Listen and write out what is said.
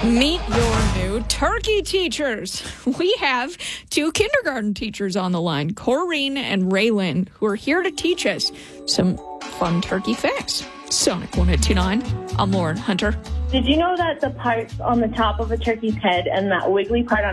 Meet your new turkey teachers. We have two kindergarten teachers on the line, Corrine and Raylan, who are here to teach us some fun turkey facts. Sonic 102.9. I'm Lauren Hunter. Did you know that the parts on the top of a turkey's head and that wiggly part on